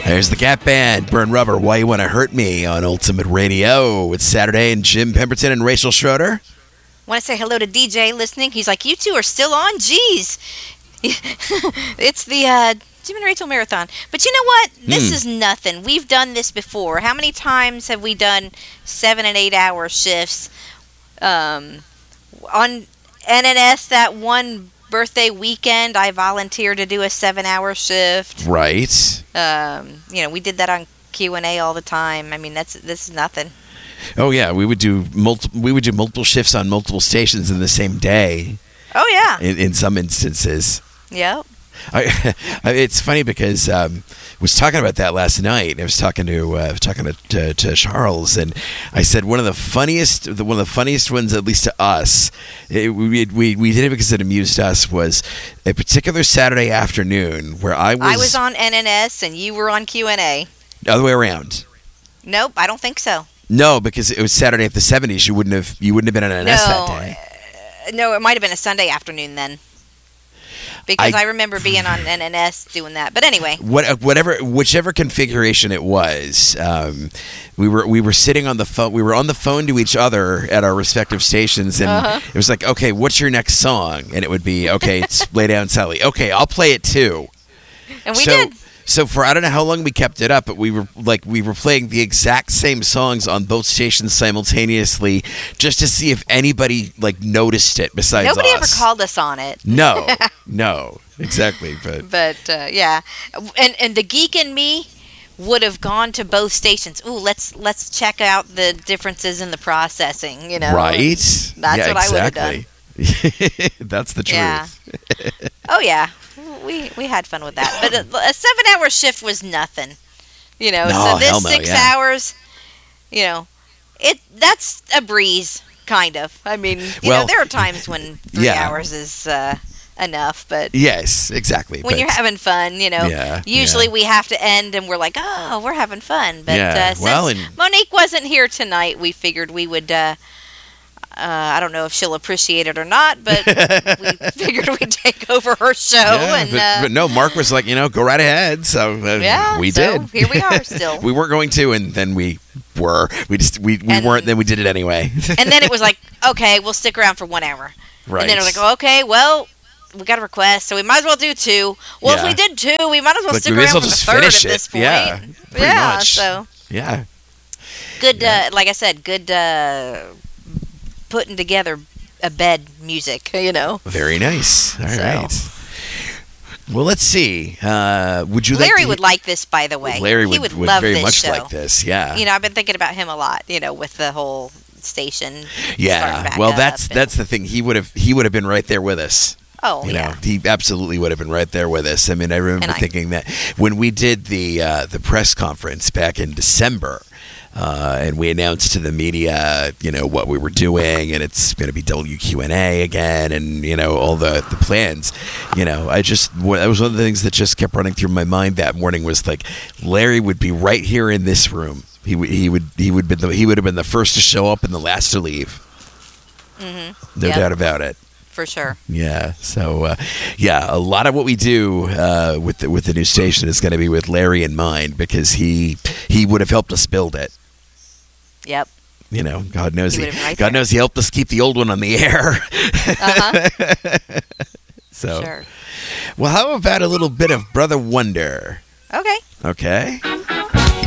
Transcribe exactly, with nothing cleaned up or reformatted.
There's the Cat Band, Burn Rubber, Why You Wanna Hurt Me on Ultimate Radio. It's Saturday, and Jim Pemberton and Rachel Schroeder. Want to say hello to D J listening. He's like, you two are still on? Jeez. It's the uh, Jim and Rachel Marathon. But you know what? This hmm. is nothing. We've done this before. How many times have we done seven and eight hour shifts? Um, on N N S, that one birthday weekend, I volunteered to do a seven hour shift. Right. Um, you know, we did that on Q and A all the time. I mean, that's this is nothing. Oh yeah, we would do multi- we would do multiple shifts on multiple stations in the same day. Oh yeah. In, in some instances. Yep. I, it's funny because um, I was talking about that last night. I was talking to uh, talking to, to, to Charles, and I said one of the funniest, one of the funniest ones, at least to us, it, we, we we did it because it amused us, was a particular Saturday afternoon where I was I was on N N S and you were on Q and A. Other way around. Nope, I don't think so. No, because it was Saturday of the seventies. You wouldn't have you wouldn't have been on N N S no, that day. Uh, no, it might have been a Sunday afternoon then. Because I, I remember being on N N S doing that, but anyway, what, whatever, whichever configuration it was, um, we were we were sitting on the phone. We were on the phone to each other at our respective stations, and uh-huh. it was like, okay, what's your next song? And it would be, okay, it's Lay Down Sally. Okay, I'll play it too. And we so, did. So for I don't know how long we kept it up, but we were like we were playing the exact same songs on both stations simultaneously, just to see if anybody like noticed it. Besides nobody us. ever called us on it. No, no, exactly. But but uh, yeah, and and the geek in me would have gone to both stations. Ooh, let's let's check out the differences in the processing. You know, right? That's yeah, what exactly. I would have done. That's the truth. Yeah. Oh yeah. We we had fun with that, but a, a seven-hour shift was nothing, you know. No, so this hell no, six yeah. hours, you know, it that's a breeze, kind of. I mean, you well, know, there are times when three yeah. hours is uh, enough, but yes, exactly. When but, you're having fun, you know, yeah, usually yeah. we have to end, and we're like, oh, we're having fun. But yeah. uh, since well, and Monique wasn't here tonight, we figured we would. Uh, Uh, I don't know if she'll appreciate it or not, but we figured we'd take over her show. Yeah, and but, uh, but no, Mark was like, you know, go right ahead. So uh, yeah, we so did. Here we are still. We weren't going to, and then we were. We just we, we and, weren't. Then we did it anyway. And then it was like, okay, we'll stick around for one hour. Right. And then it was like, oh, okay, well, we got a request, so we might as well do two. Well, yeah. if we did two, we might as well like, stick we around well for the just third finish at it. this point. Yeah, pretty yeah, much. So yeah. Good. Yeah. Uh, like I said, good. Uh, putting together a bed music, you know. Very nice. All so. right. Well, let's see. Uh, would you? Larry like to... would like this, by the way. Larry he would, would, would love very this much show. like this. Yeah. You know, I've been thinking about him a lot. You know, with the whole station. Yeah. Well, that's and... that's the thing. He would have he would have been right there with us. Oh, you yeah. know, he absolutely would have been right there with us. I mean, I remember I... thinking that when we did the uh, the press conference back in December. Uh, and we announced to the media, you know, what we were doing, and it's going to be W Q and A again, and you know, all the, the plans. You know, I just that was one of the things that just kept running through my mind that morning was like, Larry would be right here in this room. He would he would he would been the, he would have been the first to show up and the last to leave. Mm-hmm. No yep. doubt about it. For sure. Yeah. So, uh, yeah, a lot of what we do uh, with the, with the new station is going to be with Larry in mind because he he would have helped us build it. Yep. You know, God knows he, he right God there. knows he helped us keep the old one on the air. Uh-huh. So, sure. Well, how about a little bit of Brother Wonder? Okay. Okay.